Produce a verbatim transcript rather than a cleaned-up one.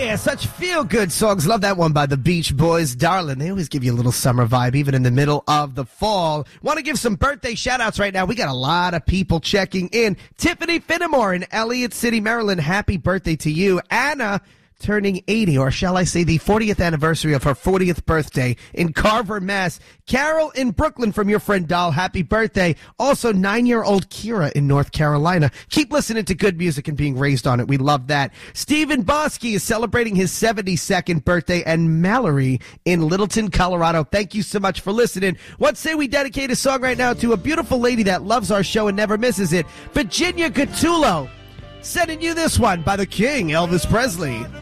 yeah, such feel-good songs. Love that one by the Beach Boys. Darling, they always give you a little summer vibe, even in the middle of the fall. Want to give some birthday shout-outs right now. We got a lot of people checking in. Tiffany Finnemore in Elliott City, Maryland. Happy birthday to you. Anna, turning eighty, or shall I say the fortieth anniversary of her fortieth birthday in Carver, Mass. Carol in Brooklyn from your friend Doll, happy birthday. Also, nine-year-old Kira in North Carolina. Keep listening to good music and being raised on it. We love that. Stephen Bosky is celebrating his seventy-second birthday, and Mallory in Littleton, Colorado. Thank you so much for listening. What say we dedicate a song right now to a beautiful lady that loves our show and never misses it, Virginia Gattulo. Sending you this one by the King, Elvis Presley.